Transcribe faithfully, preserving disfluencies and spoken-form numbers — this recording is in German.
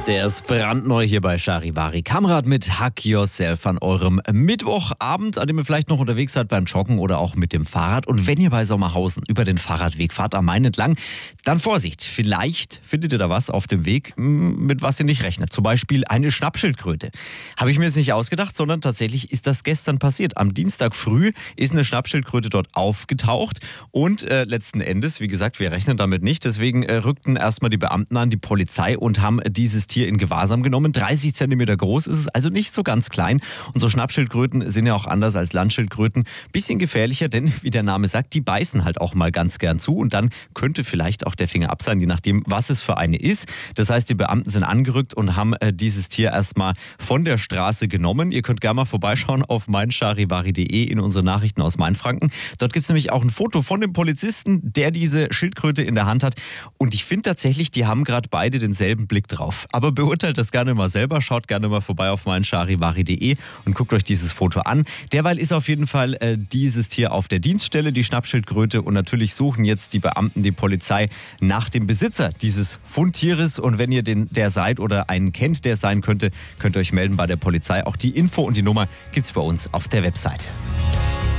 Der ist brandneu hier bei Charivari. Kamerad mit Hack Yourself an eurem Mittwochabend, an dem ihr vielleicht noch unterwegs seid beim Joggen oder auch mit dem Fahrrad. Und wenn ihr bei Sommerhausen über den Fahrradweg fahrt am Main entlang, dann Vorsicht, vielleicht findet ihr da was auf dem Weg, mit was ihr nicht rechnet. Zum Beispiel eine Schnappschildkröte. Habe ich mir jetzt nicht ausgedacht, sondern tatsächlich ist das gestern passiert. Am Dienstag früh ist eine Schnappschildkröte dort aufgetaucht und äh, letzten Endes, wie gesagt, wir rechnen damit nicht, deswegen äh, rückten erstmal die Beamten an, die Polizei, und haben dieses Tier in Gewahrsam genommen. dreißig Zentimeter groß ist es, also nicht so ganz klein. Und so Schnappschildkröten sind ja auch anders als Landschildkröten. Bisschen gefährlicher, denn wie der Name sagt, die beißen halt auch mal ganz gern zu und dann könnte vielleicht auch der Finger ab sein, je nachdem, was es für eine ist. Das heißt, die Beamten sind angerückt und haben äh, dieses Tier erstmal von der Straße genommen. Ihr könnt gerne mal vorbeischauen auf meincharivari punkt de in unsere Nachrichten aus Mainfranken. Dort gibt es nämlich auch ein Foto von dem Polizisten, der diese Schildkröte in der Hand hat. Und ich finde tatsächlich, die haben gerade beide denselben Blick drauf. Aber beurteilt das gerne mal selber. Schaut gerne mal vorbei auf meincharivari punkt de und guckt euch dieses Foto an. Derweil ist auf jeden Fall äh, dieses Tier auf der Dienststelle, die Schnappschildkröte. Und natürlich suchen jetzt die Beamten, die Polizei, nach dem Besitzer dieses Fundtieres. Und wenn ihr den, der seid oder einen kennt, der sein könnte, könnt ihr euch melden bei der Polizei. Auch die Info und die Nummer gibt es bei uns auf der Webseite.